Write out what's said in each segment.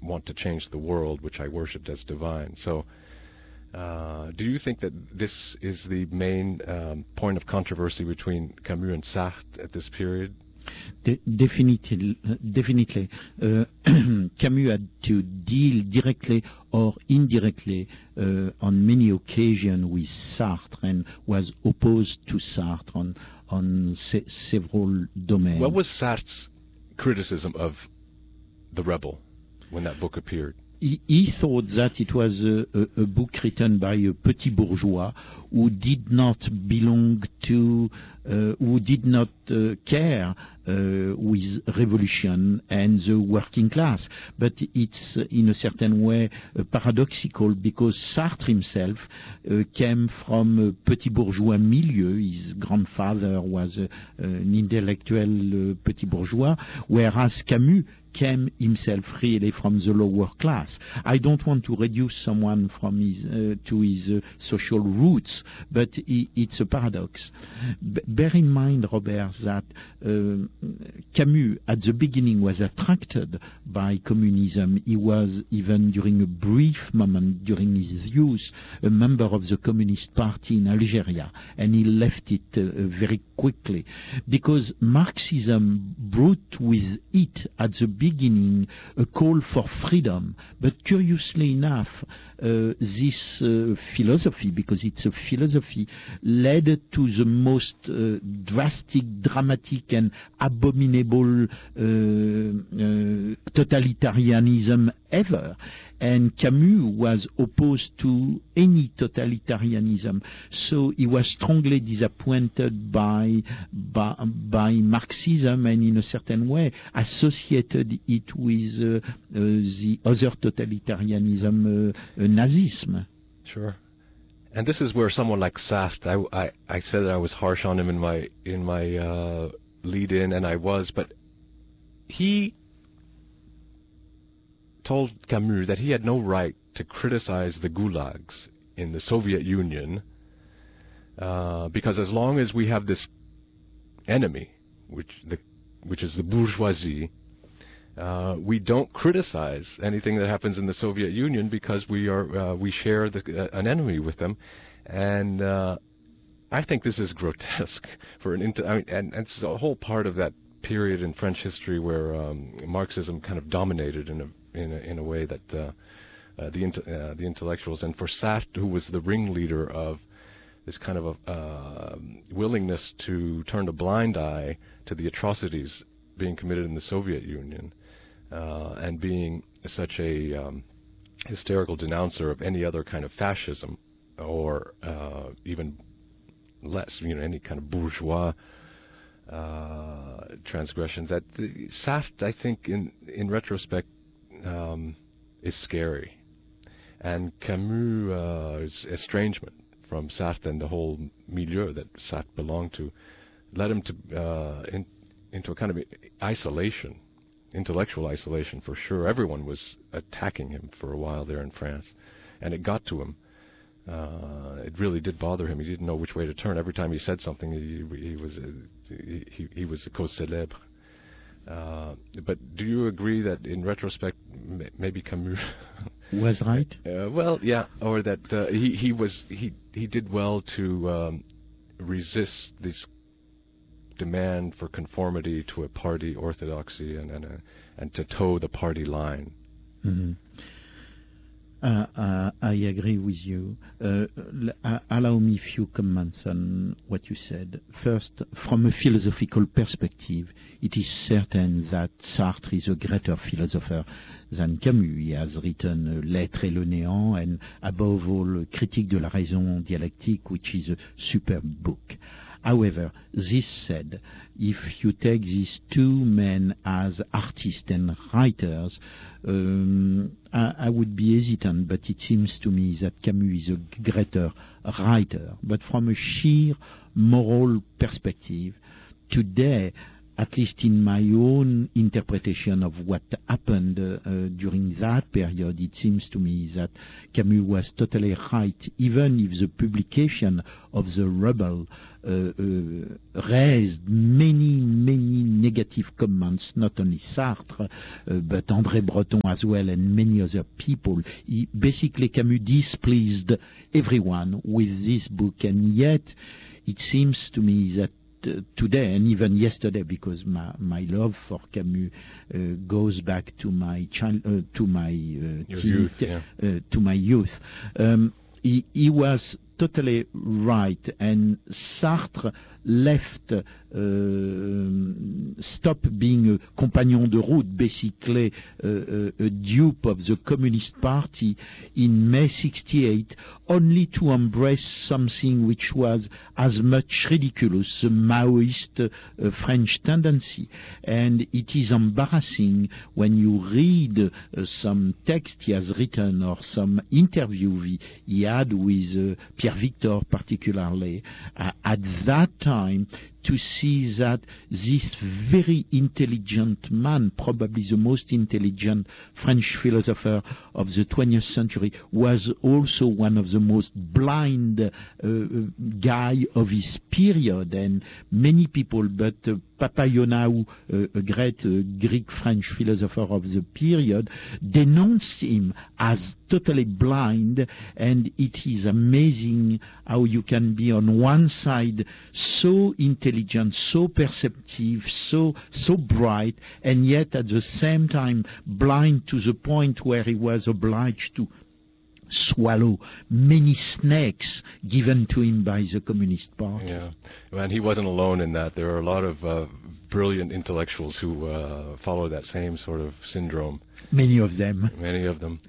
want to change the world, which I worshipped as divine. So do you think that this is the main point of controversy between Camus and Sartre at this period? Definitely. Camus had to deal directly or indirectly on many occasions with Sartre and was opposed to Sartre on several domains. What was Sartre's criticism of The Rebel when that book appeared? He thought that it was a book written by a petit bourgeois who did not belong to, who did not care with revolution and the working class. But it's in a certain way paradoxical, because Sartre himself came from a petit bourgeois milieu. His grandfather was an intellectual petit bourgeois, whereas Camus came himself really from the lower class. I don't want to reduce someone from his to his social roots, but it's a paradox. Bear in mind, Robert, that Camus at the beginning was attracted by communism. He was, even during a brief moment during his youth, a member of the Communist Party in Algeria, and he left it very quickly, because Marxism brought with it at the beginning a call for freedom. But curiously enough, this philosophy, because it's a philosophy, led to the most drastic, dramatic and abominable totalitarianism ever. And Camus was opposed to any totalitarianism, so he was strongly disappointed by Marxism, and in a certain way associated it with the other totalitarianism, Nazism. Sure. And this is where someone like Sartre, I said that I was harsh on him in my lead-in, and I was, but he told Camus that he had no right to criticize the gulags in the Soviet Union, because as long as we have this enemy, which is the bourgeoisie, we don't criticize anything that happens in the Soviet Union, because we share an enemy with them. And I think this is grotesque for and it's a whole part of that period in French history where Marxism kind of dominated in a way that the intellectuals, and for Sartre, who was the ringleader of this kind of a willingness to turn a blind eye to the atrocities being committed in the Soviet Union, and being such a hysterical denouncer of any other kind of fascism, or even less, any kind of bourgeois transgressions. That Sartre, I think, in retrospect, is scary, and Camus' estrangement from Sartre and the whole milieu that Sartre belonged to led him to into a kind of isolation, intellectual isolation for sure. Everyone was attacking him for a while there in France, and it got to him. It really did bother him. He didn't know which way to turn. Every time he said something, he was a cause célèbre. But do you agree that in retrospect maybe Camus was right? Well, yeah, or that he did well to resist this demand for conformity to a party orthodoxy and to toe the party line. Mm-hmm. I agree with you. Allow me a few comments on what you said. First, from a philosophical perspective, it is certain that Sartre is a greater philosopher than Camus. He has written L'être et le néant, and above all, Critique de la raison dialectique, which is a superb book. However, this said, if you take these two men as artists and writers, I would be hesitant, but it seems to me that Camus is a greater writer. But from a sheer moral perspective, today at least in my own interpretation of what happened during that period, it seems to me that Camus was totally right, even if the publication of The Rebel raised many negative comments, not only Sartre, but André Breton as well, and many other people. Basically, Camus displeased everyone with this book, and yet it seems to me that today, and even yesterday, because my love for Camus goes back to my youth. He was totally right, and Sartre stopped being a compagnon de route, basically a dupe of the Communist Party in May 1968, only to embrace something which was as much ridiculous, the Maoist French tendency. And it is embarrassing when you read some text he has written or some interview he had with Pierre Victor particularly at that time, to see that this very intelligent man, probably the most intelligent French philosopher of the 20th century, was also one of the most blind guy of his period. And many people, but Papaionaou, a great Greek-French philosopher of the period, denounced him as totally blind. And it is amazing how you can be on one side so intelligent, so perceptive, so bright, and yet at the same time blind to the point where he was obliged to swallow many snakes given to him by the Communist Party. Yeah, and he wasn't alone in that. There are a lot of brilliant intellectuals who follow that same sort of syndrome. Many of them. Many of them.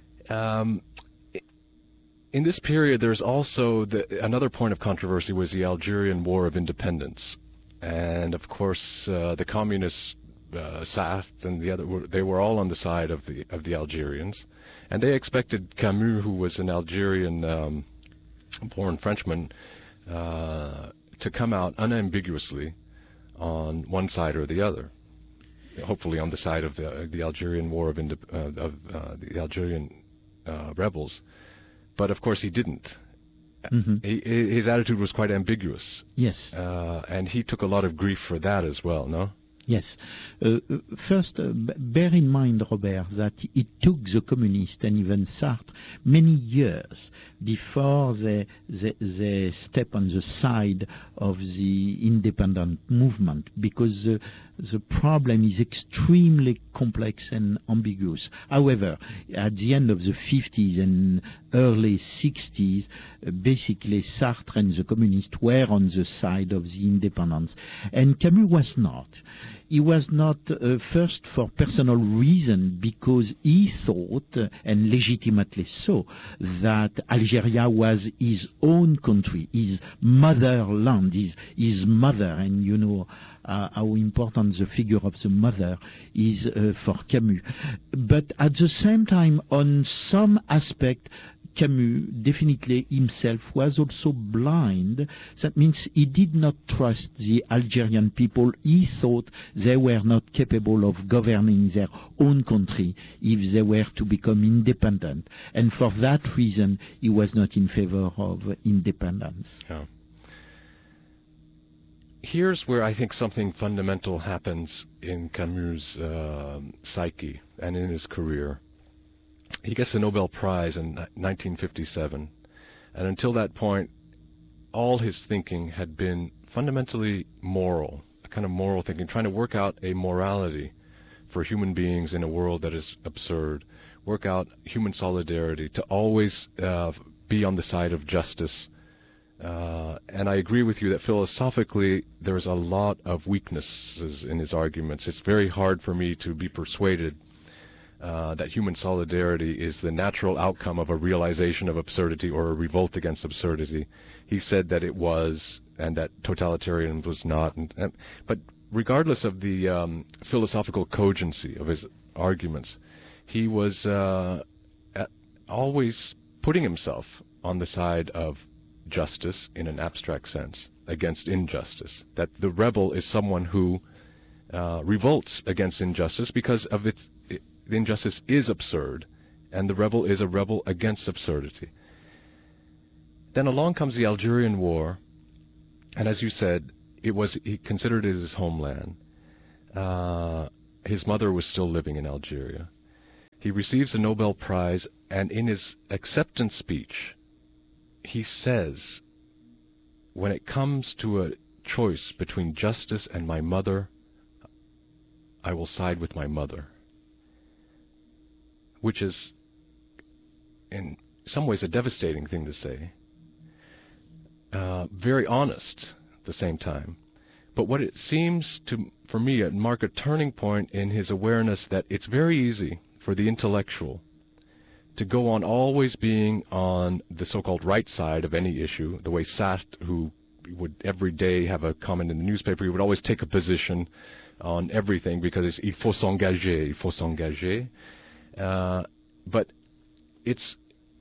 In this period, there's also another point of controversy was the Algerian War of Independence, and of course the communists, Sartre and the other, they were all on the side of the Algerians, and they expected Camus, who was an Algerian born Frenchman, to come out unambiguously on one side or the other. Hopefully, on the side of the Algerian War of the Algerian rebels. But of course he didn't. Mm-hmm. His attitude was quite ambiguous. Yes. And he took a lot of grief for that as well, no? Yes. First, bear in mind, Robert, that it took the communists and even Sartre many years before they step on the side of the independent movement, because the problem is extremely complex and ambiguous. However, at the end of the 50s and early 60s, basically Sartre and the communists were on the side of the independence, and Camus was not. He was not, first for personal reason, because he thought, and legitimately so, that Algeria was his own country, his motherland, his mother, and you know how important the figure of the mother is for Camus. But at the same time, on some aspect, Camus definitely himself was also blind. That means he did not trust the Algerian people. He thought they were not capable of governing their own country if they were to become independent. And for that reason, he was not in favor of independence. Yeah. Here's where I think something fundamental happens in Camus' psyche and in his career. He gets the Nobel Prize in 1957, and until that point, all his thinking had been fundamentally moral, a kind of moral thinking, trying to work out a morality for human beings in a world that is absurd, work out human solidarity, to always be on the side of justice. And I agree with you that philosophically there's a lot of weaknesses in his arguments. It's very hard for me to be persuaded that human solidarity is the natural outcome of a realization of absurdity or a revolt against absurdity. He said that it was, and that totalitarianism was not. But regardless of the philosophical cogency of his arguments, he was always putting himself on the side of justice in an abstract sense against injustice. That the rebel is someone who revolts against injustice because of the injustice is absurd, and the rebel is a rebel against absurdity. Then along comes the Algerian War, and as you said, he considered it his homeland. His mother was still living in Algeria. He receives the Nobel Prize, and in his acceptance speech, he says, when it comes to a choice between justice and my mother, I will side with my mother. Which is, in some ways, a devastating thing to say. Very honest at the same time. But what it seems to, for me, mark a turning point in his awareness that it's very easy for the intellectual to go on always being on the so-called right side of any issue, the way Sartre, who would every day have a comment in the newspaper, he would always take a position on everything because it's il faut s'engager. But it's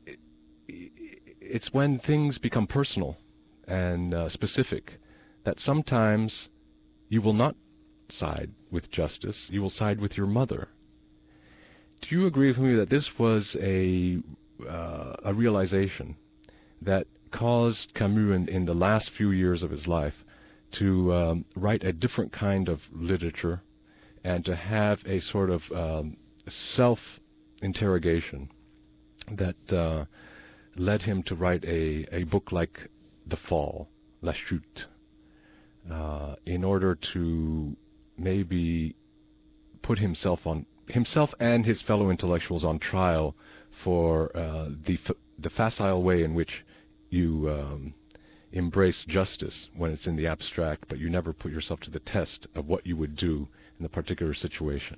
when things become personal and specific that sometimes you will not side with justice, you will side with your mother. Do you agree with me that this was a realization that caused Camus in the last few years of his life to write a different kind of literature and to have a sort of self-interrogation that led him to write a book like The Fall, La Chute, in order to maybe put himself and his fellow intellectuals on trial for the facile way in which you embrace justice when it's in the abstract, but you never put yourself to the test of what you would do in the particular situation.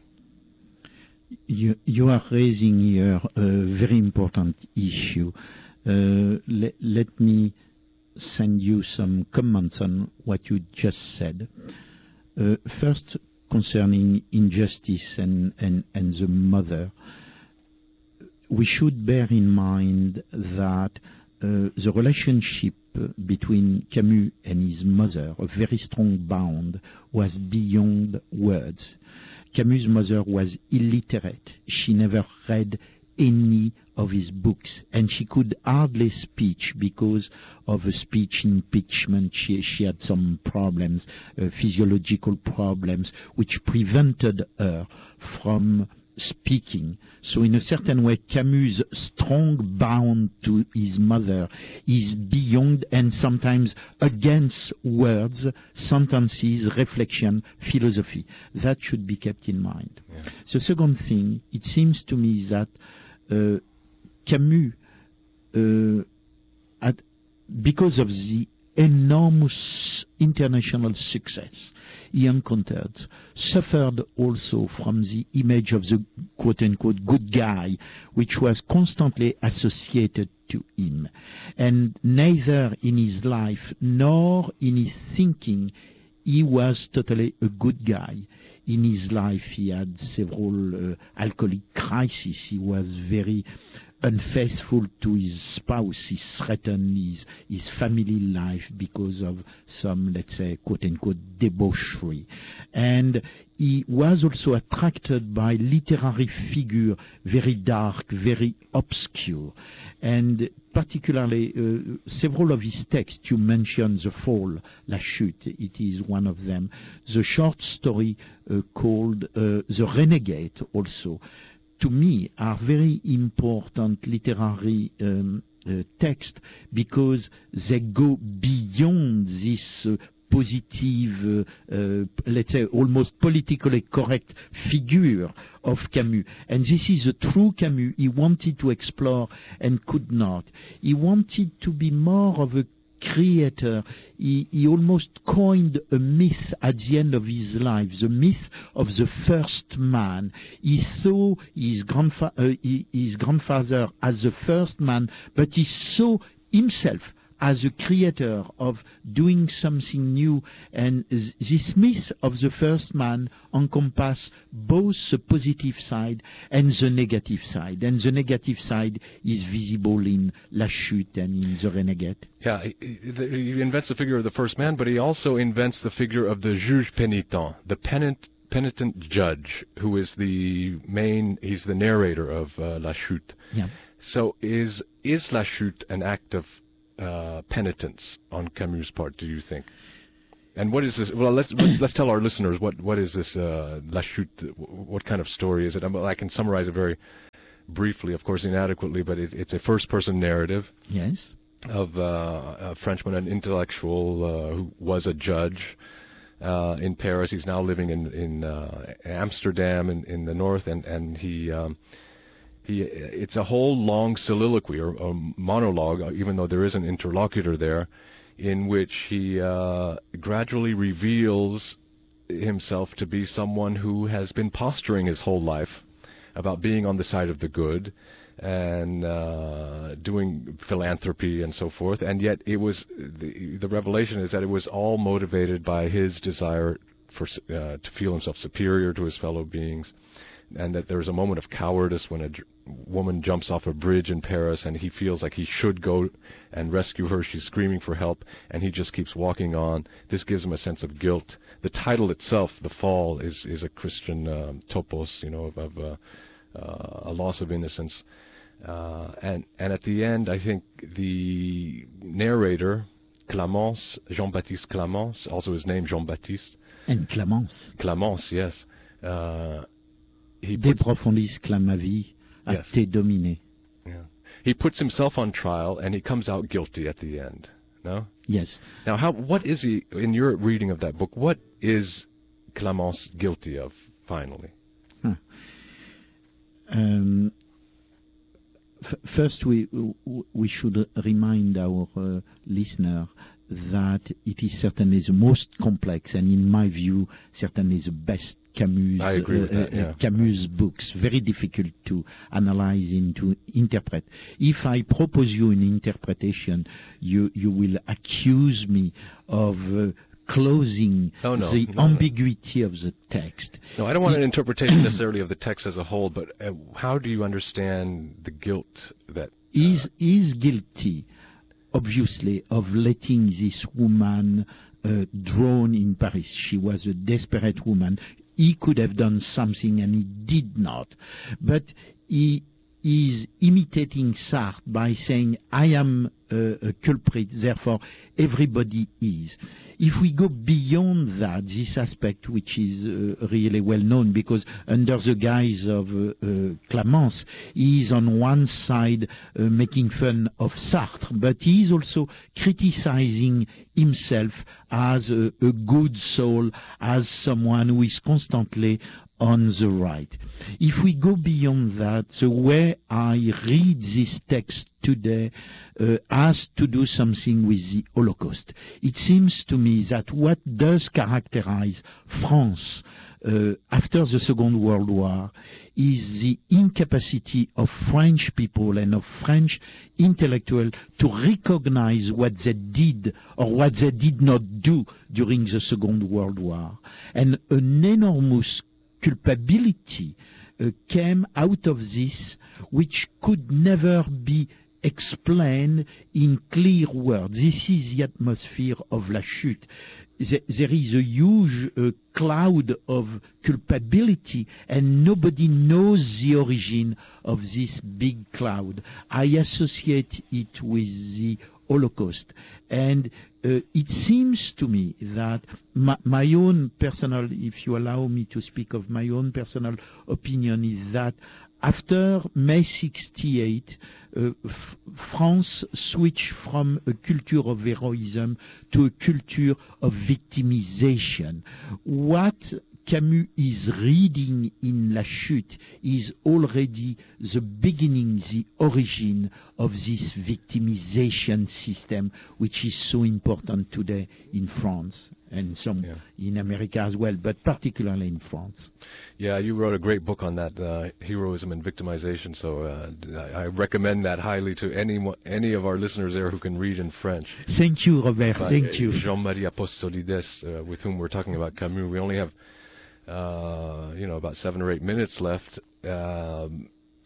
You are raising here a very important issue. Let me send you some comments on what you just said. First, concerning injustice and the mother, we should bear in mind that the relationship between Camus and his mother, a very strong bond, was beyond words. Camus' mother was illiterate. She never read any of his books, and she could hardly speak because of a speech impediment. She had some problems, physiological problems, which prevented her from speaking. So in a certain way, Camus' strong bound to his mother is beyond and sometimes against words, sentences, reflection, philosophy. That should be kept in mind. Yeah. The second thing, it seems to me that Camus, because of the enormous international success he encountered, suffered also from the image of the quote-unquote good guy, which was constantly associated to him. And neither in his life nor in his thinking he was totally a good guy. In his life he had several alcoholic crises. He was very unfaithful to his spouse. He threatened his family life because of some, let's say, quote-unquote debauchery. And he was also attracted by literary figure, very dark, very obscure. And particularly several of his texts, you mentioned The Fall, La Chute, it is one of them. The short story called The Renegade also, to me, are very important literary texts because they go beyond this positive, let's say, almost politically correct figure of Camus. And this is a true Camus. He wanted to explore and could not. He wanted to be more of a creator. He almost coined a myth at the end of his life, the myth of the first man. He saw his grandfather as the first man, but he saw himself as a creator of doing something new, and this myth of the first man encompasses both the positive side and the negative side. And the negative side is visible in La Chute and in The Renegade. Yeah, he invents the figure of the first man, but he also invents the figure of the juge pénitent, the penitent judge who is he's the narrator of La Chute. Yeah. So is La Chute an act of penitence on Camus' part, do you think? And what is this? Well, let's tell our listeners what is this La Chute? What kind of story is it? I can summarize it very briefly, of course, inadequately, but it's a first-person narrative. Yes. Of a Frenchman, an intellectual who was a judge in Paris. He's now living in Amsterdam in the north, and he it's a whole long soliloquy or monologue, even though there is an interlocutor there, in which he gradually reveals himself to be someone who has been posturing his whole life about being on the side of the good and doing philanthropy and so forth, and yet it was the revelation is that it was all motivated by his desire to feel himself superior to his fellow beings, and that there's a moment of cowardice when a woman jumps off a bridge in Paris and he feels like he should go and rescue her. She's screaming for help, and he just keeps walking on. This gives him a sense of guilt. The title itself, The Fall, is a Christian topos, of a loss of innocence. And at the end, I think the narrator, Clamence, Jean-Baptiste Clamence, also his name Jean-Baptiste. And Clamence. Clamence, yes. De profundis clamavi a Yes. te domine. Yeah. He puts himself on trial, and he comes out guilty at the end. No? Yes. Now, what is he, in your reading of that book, what is Clamence guilty of, finally? First, we should remind our listener that it is certainly the most complex, and in my view, certainly the best Camus. I agree with that, yeah. Camus books, very difficult to analyze and to interpret. If I propose you an interpretation, you will accuse me of closing the ambiguity of the text. No, I don't want an interpretation necessarily of the text as a whole, but how do you understand the guilt that... Is guilty, obviously, of letting this woman drown in Paris. She was a desperate woman. He could have done something, and he did not. But he is imitating Sartre by saying, I am a culprit, therefore everybody is. If we go beyond that, this aspect, which is really well known, because under the guise of Clamence, he is on one side making fun of Sartre, but he is also criticizing himself as a good soul, as someone who is constantly on the right. If we go beyond that, the way I read this text today has to do something with the Holocaust. It seems to me that what does characterize France after the Second World War is the incapacity of French people and of French intellectuals to recognize what they did or what they did not do during the Second World War. And an enormous culpability came out of this, which could never be explained in clear words. This is the atmosphere of La Chute. There is a huge cloud of culpability, and nobody knows the origin of this big cloud. I associate it with the Holocaust. And it seems to me that my own personal, if you allow me to speak of my own personal opinion, is that after May 68, France switched from a culture of heroism to a culture of victimization. What Camus is reading in La Chute is already the beginning, the origin of this victimization system, which is so important today in France and in America as well, but particularly in France. Yeah, you wrote a great book on that, heroism and victimization, so I recommend that highly to any of our listeners there who can read in French. Thank you, Robert. Thank you. Jean-Marie Apostolides, with whom we're talking about Camus. We only have about 7 or 8 minutes left. The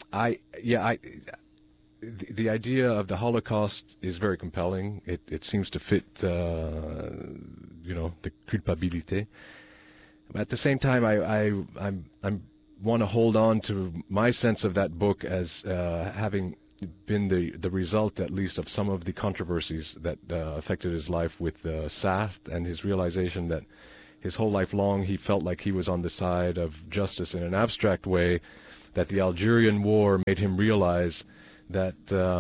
idea of the Holocaust is very compelling. It seems to fit, the culpabilité. At the same time, I want to hold on to my sense of that book as having been the result, at least, of some of the controversies that affected his life with Sartre, and his realization that his whole life long he felt like he was on the side of justice in an abstract way, that the Algerian War made him realize that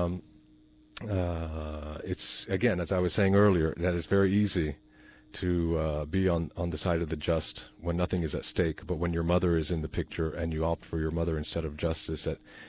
it's, again, as I was saying earlier, that it's very easy to be on the side of the just when nothing is at stake, but when your mother is in the picture and you opt for your mother instead of justice,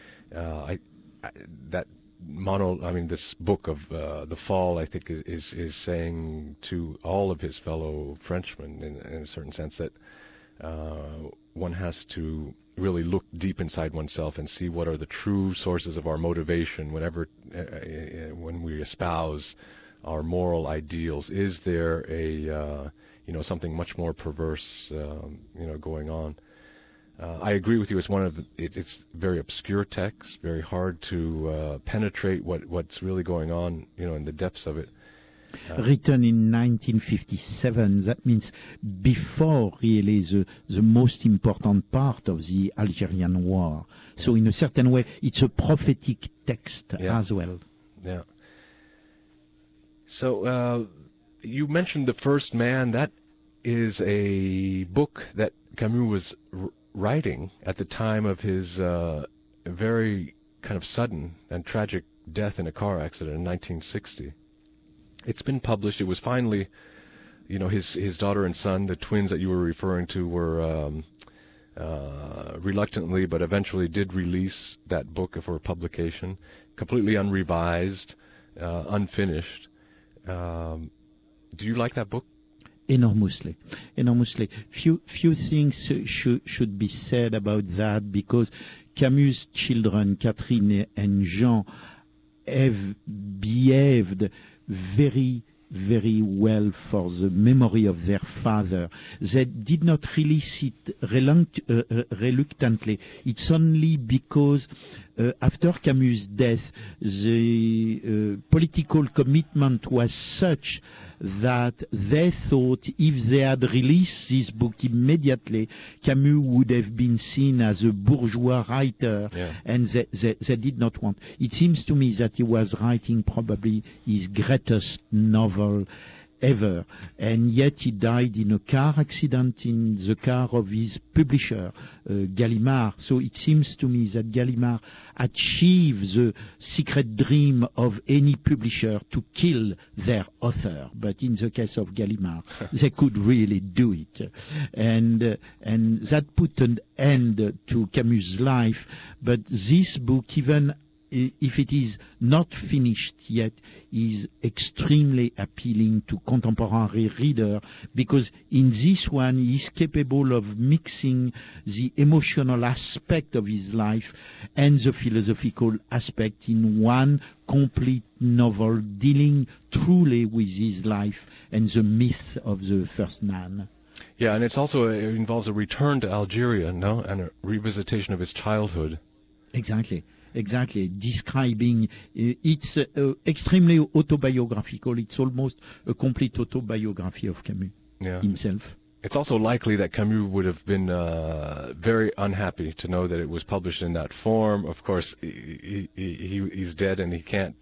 this book of The Fall, I think, is saying to all of his fellow Frenchmen, in a certain sense, that one has to really look deep inside oneself and see what are the true sources of our motivation when we espouse our moral ideals. Is there something much more perverse going on? I agree with you. It's very obscure text, very hard to penetrate what's really going on, in the depths of it. Written in 1957, that means before really the most important part of the Algerian War. So in a certain way, it's a prophetic text as well. Yeah. So you mentioned The First Man. That is a book that Camus was writing at the time of his very kind of sudden and tragic death in a car accident in 1960. It's been published. It was finally, his daughter and son, the twins that you were referring to, were reluctantly, but eventually did release that book for publication, completely unrevised, unfinished. Do you like that book? Enormously. Few things should be said about that, because Camus' children, Catherine and Jean, have behaved very, very well for the memory of their father. They did not release it reluctantly. It's only because after Camus' death, the political commitment was such that they thought if they had released this book immediately, Camus would have been seen as a bourgeois writer, and they did not want. It seems to me that he was writing probably his greatest novel ever, and yet he died in a car accident in the car of his publisher, Gallimard. So it seems to me that Gallimard achieved the secret dream of any publisher to kill their author. But in the case of Gallimard, they could really do it. And that put an end to Camus' life. But this book, even if it is not finished yet, is extremely appealing to contemporary reader, because in this one he is capable of mixing the emotional aspect of his life and the philosophical aspect in one complete novel, dealing truly with his life and the myth of the first man. Yeah, and it involves a return to Algeria, and a revisitation of his childhood. Exactly, describing, it's extremely autobiographical. It's almost a complete autobiography of Camus himself. It's also likely that Camus would have been very unhappy to know that it was published in that form. Of course, he's dead, and he can't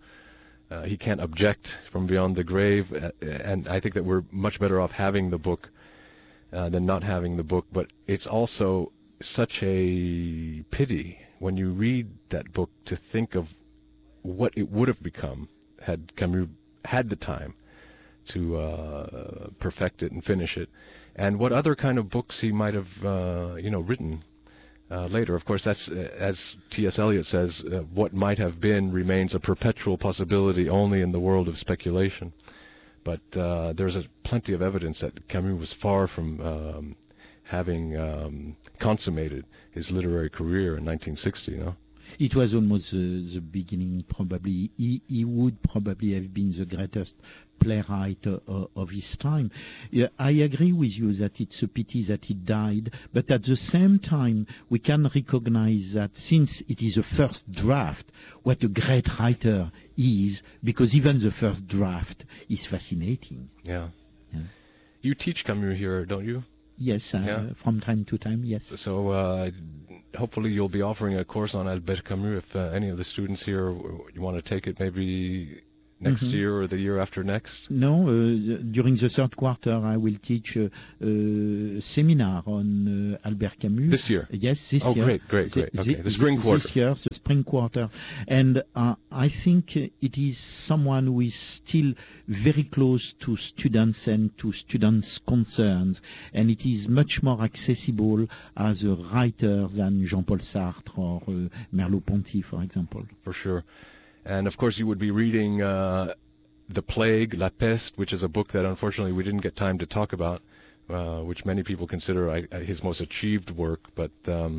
object from beyond the grave. And I think that we're much better off having the book than not having the book. But it's also such a pity when you read that book to think of what it would have become had Camus had the time to perfect it and finish it, and what other kind of books he might have written later. Of course, that's, as T.S. Eliot says, what might have been remains a perpetual possibility only in the world of speculation. But there's plenty of evidence that Camus was far from having consummated his literary career in 1960, It was almost the beginning, probably. He would probably have been the greatest playwright of his time. I agree with you that it's a pity that he died, but at the same time, we can recognize that since it is a first draft, what a great writer is, because even the first draft is fascinating. Yeah. You teach Camus here, don't you? Yes, from time to time, yes. So hopefully you'll be offering a course on Albert Camus if any of the students here you want to take it maybe next year or the year after next. No, during the third quarter I will teach a seminar on Albert Camus. This year? Yes, this year. Oh, great. Okay, the spring quarter. This year, the spring quarter. And I think it is someone who is still very close to students and to students' concerns. And it is much more accessible as a writer than Jean-Paul Sartre or Merleau-Ponty, for example. For sure. And of course you would be reading The Plague, La Peste, which is a book that unfortunately we didn't get time to talk about, which many people consider his most achieved work. But,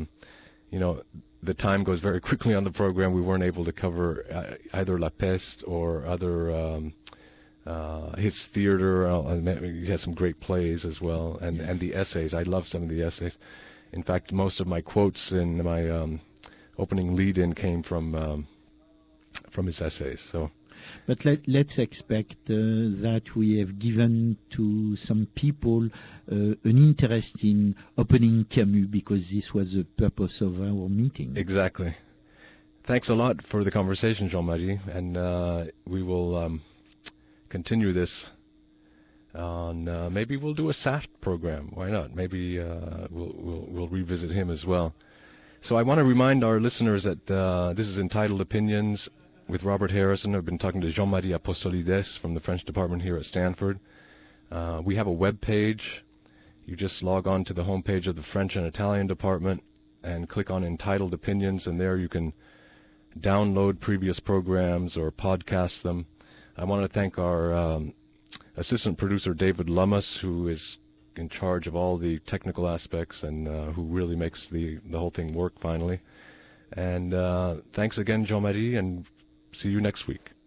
the time goes very quickly on the program. We weren't able to cover either La Peste or other his theater. He has some great plays as well, and the essays. I love some of the essays. In fact, most of my quotes in my opening lead-in came from his essays. So, but let's expect that we have given to some people an interest in opening Camus, because this was the purpose of our meeting. Exactly. Thanks a lot for the conversation, Jean-Marie, and we will continue this on. Maybe we'll do a Sartre program. Why not? Maybe we'll revisit him as well. So I want to remind our listeners that this is entitled Opinions with Robert Harrison. I've been talking to Jean-Marie Apostolides from the French department here at Stanford. We have a web page. You just log on to the homepage of the French and Italian department and click on Entitled Opinions, and there you can download previous programs or podcast them. I want to thank our assistant producer, David Lummis, who is in charge of all the technical aspects and who really makes the whole thing work finally. And thanks again, Jean-Marie, and see you next week.